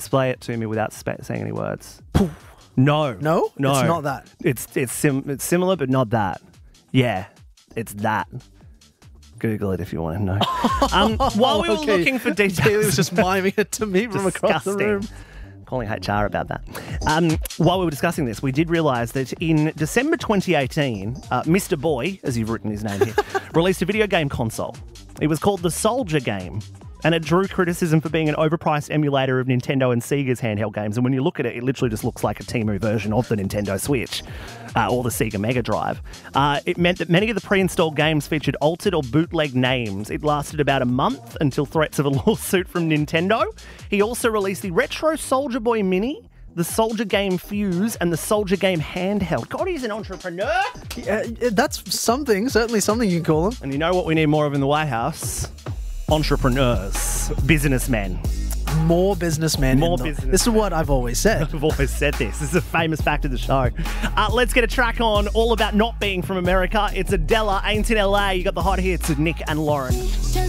display it to me without saying any words? No. No? No. It's not that. It's similar, but not that. Yeah, it's that. Google it if you want to know. While we were looking for details... Bailey was just miming it to me from across the room. Calling HR about that. While we were discussing this, we did realise that in December 2018, Mr. Boy, as you've written his name here, released a video game console. It was called the Soldier Game, and it drew criticism for being an overpriced emulator of Nintendo and Sega's handheld games. And when you look at it, it literally just looks like a Temu version of the Nintendo Switch or the Sega Mega Drive. It meant that many of the pre-installed games featured altered or bootleg names. It lasted about a month until threats of a lawsuit from Nintendo. He also released the Retro Soldier Boy Mini, the Soldier Game Fuse, and the Soldier Game Handheld. God, he's an entrepreneur. Yeah, that's something, certainly something you can call him. And you know what we need more of in the White House? Entrepreneurs, businessmen. More businessmen. More businessmen. This is what I've always said. I've always said this. This is a famous fact of the show. Let's get a track on all about not being from America. It's Adela, Ain't in LA. You got the hot hits with Nick and Lauren.